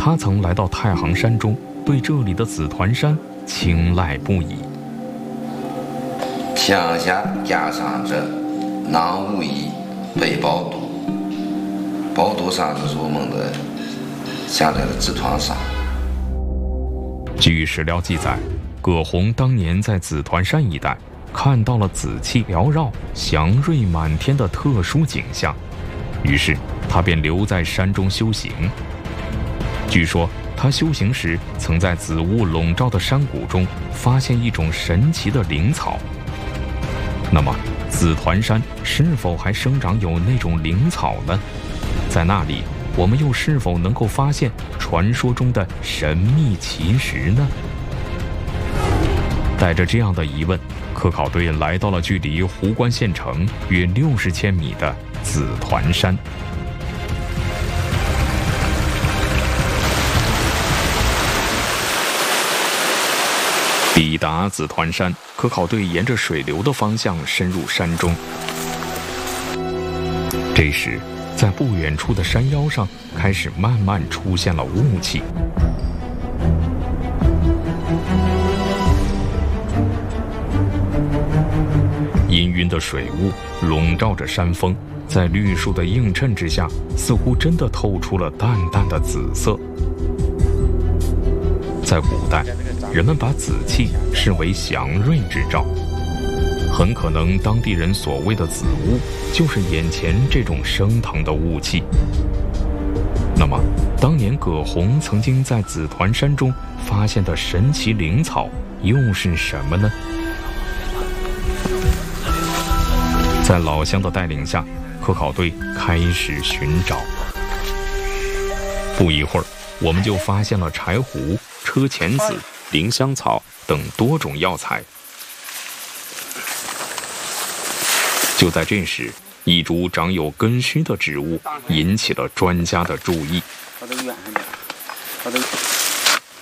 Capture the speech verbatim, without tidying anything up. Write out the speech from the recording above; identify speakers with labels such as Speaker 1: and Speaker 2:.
Speaker 1: 他曾来到太行山中，对这里的紫团山青睐不已。
Speaker 2: 墙下架上着囊无一背宝肚，宝肚上就是我们的现在的紫团山。
Speaker 1: 据史料记载，葛洪当年在紫团山一带看到了紫气缭绕、祥瑞满天的特殊景象，于是他便留在山中修行。据说他修行时曾在紫雾笼罩的山谷中发现一种神奇的灵草。那么紫团山是否还生长有那种灵草呢？在那里我们又是否能够发现传说中的神秘奇石呢？带着这样的疑问，科考队来到了距离壶关县城约六十千米的紫团山。抵达紫团山，科考队沿着水流的方向深入山中。这时，在不远处的山腰上开始慢慢出现了雾气。氤氲的水雾笼罩着山峰，在绿树的映衬之下，似乎真的透出了淡淡的紫色。在古代，人们把紫气视为祥瑞之兆，很可能当地人所谓的紫雾，就是眼前这种升腾的雾气。那么，当年葛洪曾经在紫团山中发现的神奇灵草又是什么呢？在老乡的带领下，科考队开始寻找。不一会儿，我们就发现了柴胡、车前子、丁香草等多种药材。就在这时，一株长有根须的植物引起了专家的注意。